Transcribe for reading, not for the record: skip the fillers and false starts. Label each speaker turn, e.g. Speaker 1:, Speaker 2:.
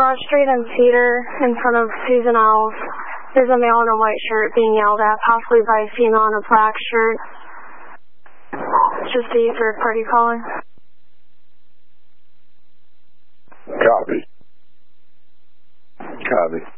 Speaker 1: Broad Street and Cedar in front of Susan L's. There's a male in a white shirt being yelled at, possibly by a female in a black shirt. Just the third party calling.
Speaker 2: Copy. Copy.